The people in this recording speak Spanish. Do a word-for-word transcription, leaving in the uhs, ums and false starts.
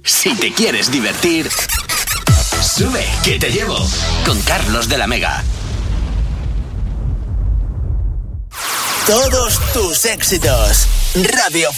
Si te quieres divertir, sube, que te llevo. Con Carlos de la Mega. Todos tus éxitos. Radio